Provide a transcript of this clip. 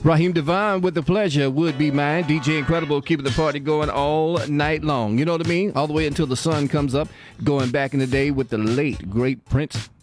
Raheem Devine with the pleasure would be mine. DJ Incredible keeping the party going all night long. You know what I mean? All the way until the sun comes up. Going back in the day with the late, great Prince